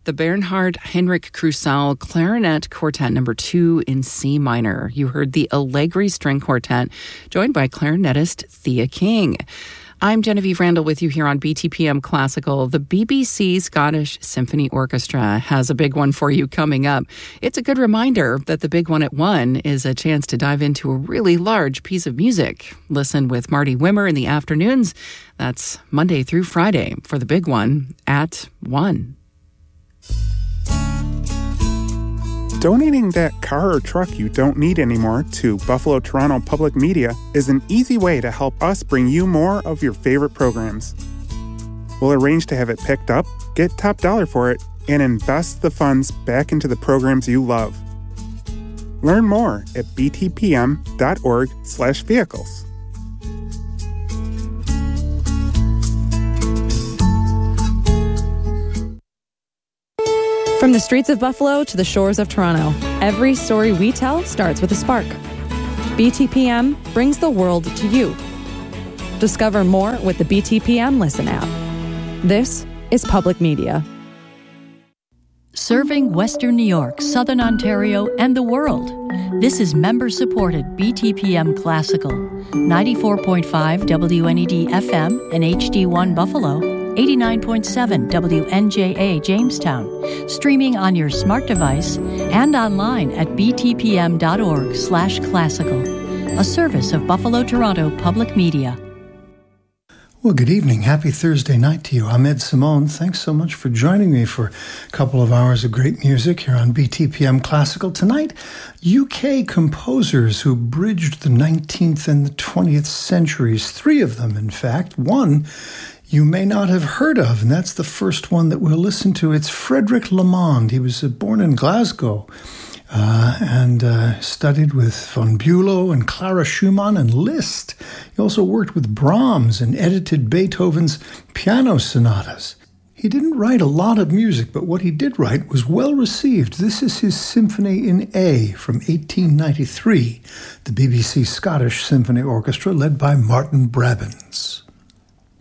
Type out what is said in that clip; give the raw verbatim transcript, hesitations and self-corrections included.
the Bernhard Heinrich Krusell Clarinet Quartet number two in C minor. You heard the Allegri String Quartet, joined by clarinetist Thea King. I'm Genevieve Randall with you here on B T P M Classical. The B B C Scottish Symphony Orchestra has a big one for you coming up. It's a good reminder that the Big One at One is a chance to dive into a really large piece of music. Listen with Marty Wimmer in the afternoons. That's Monday through Friday for the Big One at One. Donating that car or truck you don't need anymore to Buffalo Toronto Public Media is an easy way to help us bring you more of your favorite programs. We'll arrange to have it picked up, get top dollar for it, and invest the funds back into the programs you love. Learn more at btpm.org slash vehicles. From the streets of Buffalo to the shores of Toronto, every story we tell starts with a spark. B T P M brings the world to you. Discover more with the B T P M Listen app. This is Public Media. Serving Western New York, Southern Ontario, and the world. This is member-supported B T P M Classical, ninety-four point five W N E D F M and H D one Buffalo, eighty-nine point seven W N J A Jamestown, streaming on your smart device and online at btpm.org slash classical, a service of Buffalo Toronto Public Media. Well, good evening. Happy Thursday night to you. I'm Ed Simone. Thanks so much for joining me for a couple of hours of great music here on B T P M Classical. Tonight, U K composers who bridged the nineteenth and the twentieth centuries. Three of them, in fact. One you may not have heard of, and that's the first one that we'll listen to. It's Frederic Lamond. He was born in Glasgow uh, and uh, studied with von Bülow and Clara Schumann and Liszt. He also worked with Brahms and edited Beethoven's piano sonatas. He didn't write a lot of music, but what he did write was well received. This is his Symphony in A from eighteen ninety-three, the B B C Scottish Symphony Orchestra led by Martin Brabbins.